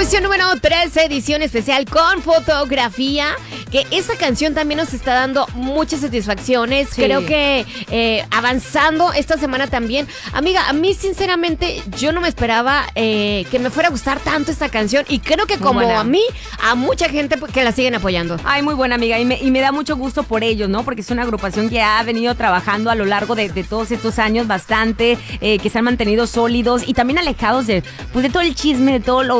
Posición número 13, edición especial con fotografía. Que esta canción también nos está dando muchas satisfacciones. Sí. Creo que avanzando esta semana también. Amiga, a mí sinceramente yo no me esperaba que me fuera a gustar tanto esta canción. Y creo que como a mí, a mucha gente que la siguen apoyando. Ay, muy buena, amiga. Y me da mucho gusto por ellos, ¿no? Porque es una agrupación que ha venido trabajando a lo largo de todos estos años bastante, que se han mantenido sólidos y también alejados de todo el chisme, de todo lo